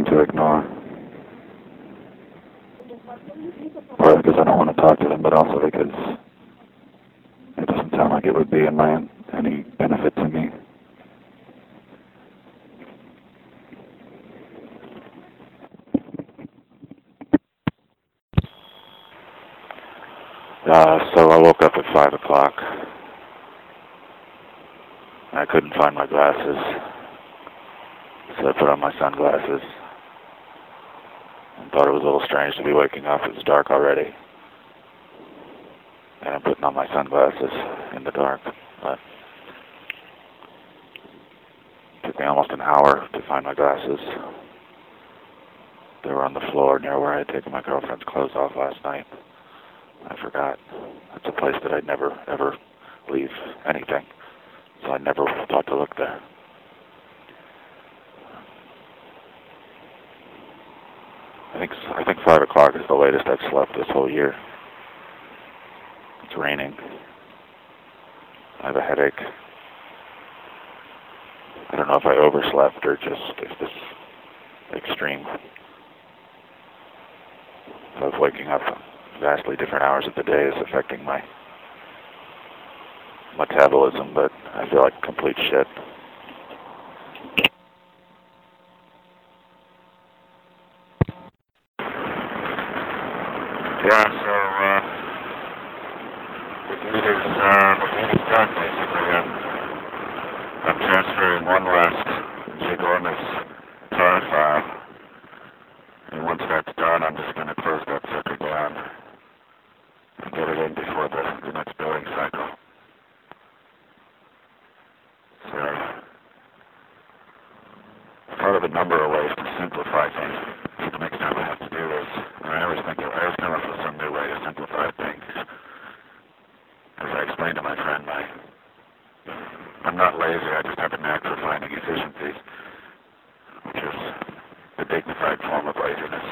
going to ignore. Well, because I don't want to talk to them, but also because it doesn't sound like it would be any benefit to me. So I woke up at 5 o'clock. I couldn't find my glasses, so I put on my sunglasses and thought it was a little strange to be waking up. It was dark already, and I'm putting on my sunglasses in the dark. But it took me almost an hour to find my glasses. They were on the floor near where I had taken my girlfriend's clothes off last night. I forgot. It's a place that I'd never, ever leave anything, so I never thought to look there. I think 5 o'clock is the latest I've slept this whole year. It's raining. I have a headache. I don't know if I overslept or just if this extreme of waking up vastly different hours of the day is affecting my metabolism, but I feel like complete shit. Yeah, so the meeting's done, basically. I'm transferring one last ginormous tar file, and once that's done, I'm just going to close that sucker down and get it in before the next billing cycle. So, I thought of a number of ways to simplify things. The next time I have to do this, I always come up with some new way to simplify things. As I explained to my friend, I'm not lazy, I just have a knack for finding efficiencies, which is a dignified form of laziness.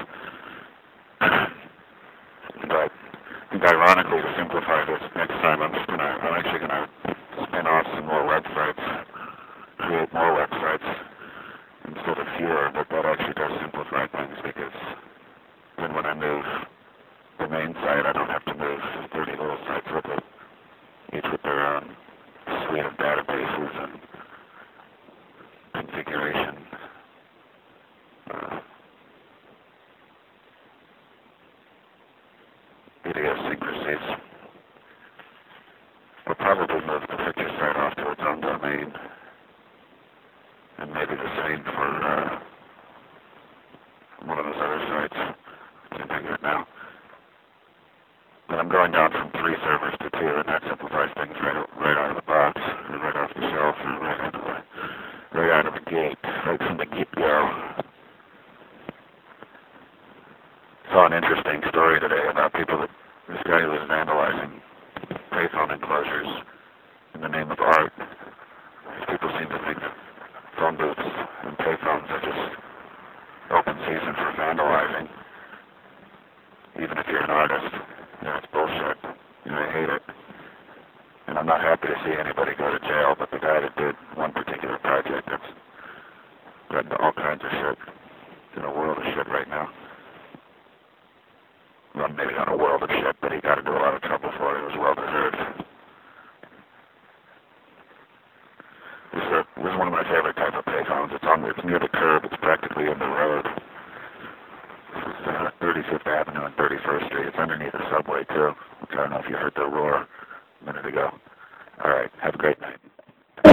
But I think ironically, to simplify this next time, I'm actually gonna spin off some more websites, create more websites instead of fewer, but that actually does simplify things because then when I move the main site, I don't have to move 30 little sites with it, each with their own suite of databases and configuration. Idiosyncrasies. We'll probably move the picture site off to its own domain, and maybe the same for one of those other sites. Can't think of it now. But I'm going down from 3 servers to 2, and that simplifies things right out of the box, or right off the shelf, or right out of the gate, right from the get-go. Saw an interesting story today about this guy who was vandalizing payphone enclosures in the name of art. People seem to think that phone booths and payphones are just open season for vandalizing. Even if you're an artist, it's bullshit. I hate it. And I'm not happy to see anybody go to jail, but the guy that did one particular project that's got into all kinds of shit. It's in a world of shit right now. Well, maybe not a world of shit, but he got into a lot of trouble for it. It was well deserved. This is one of my favorite type of payphones. It's near the curb. It's practically in the road. This is 35th Avenue and 31st Street. It's underneath the subway, too. I don't know if you heard the roar a minute ago. All right. Have a great night.